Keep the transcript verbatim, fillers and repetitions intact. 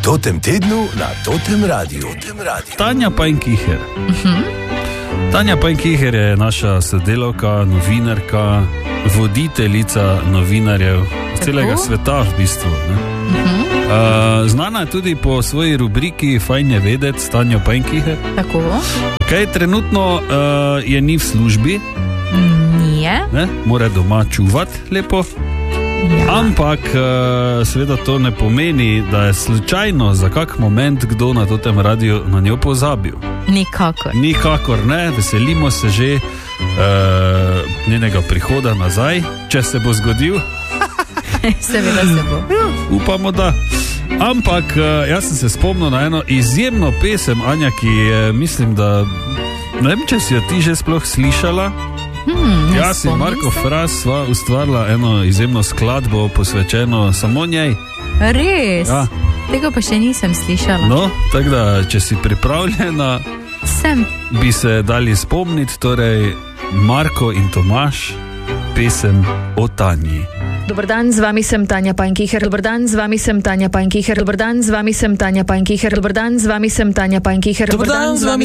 totem tednu na Totem Radiu. Tanja Pajnkiher. Uh-huh. Tanja Pajnkiher je naša sodelavka, novinarka, voditeljica novinarjev z celega sveta v bistvu. Ne? Uh-huh. Uh, znana je tudi po svoji rubriki Fajn je vedec, Tanja Pajnkiher. Tako. Kaj trenutno uh, je ni v službi. Nije. Ne? Mora doma čuvati lepo. Ja. Ampak uh, seveda to ne pomeni, da je slučajno za kak moment kdo na Totem Radiu na njo pozabil. Nikakor. Nikakor ne, veselimo se že uh, njenega prihoda nazaj, če se bo zgodil. Seveda se bo. Ja, upamo, da. Ampak uh, jaz sem se spomnil na eno izjemno pesem, Anja, ki je, mislim, da ne vem, če si jo ti že sploh slišala. Hmm, Jaz in Marko Fras sva ustvarila eno izjemno skladbo posvečeno samo njej. Res? Ja. Tega pa še nisem slišala. No, tako da, če si pripravljena, sem. Bi se dali spomniti, torej Marko in Tomaž, pesem o Tanji. Dobar dan, z vami sem Tanja Pajnkiher. Dobar dan, z vami sem Tanja Pajnkiher. Dobar dan, z vami sem Tanja Pajnkiher. Dobar dan, z vami sem Tanja Pajnkiher. Dobar dan, z vami